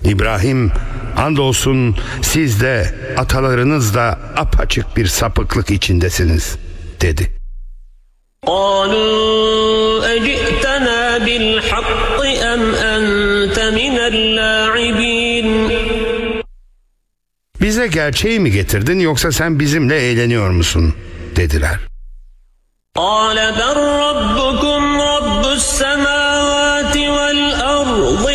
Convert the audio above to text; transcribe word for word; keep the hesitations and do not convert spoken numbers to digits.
İbrahim, andolsun siz de atalarınız da apaçık bir sapıklık içindesiniz dedi. قالوا أجئتنا بالحق أم أنت من اللاعبين. Bize gerçeği mi getirdin yoksa sen bizimle eğleniyor musun dediler. قال بل ربكم رب السماوات والأرض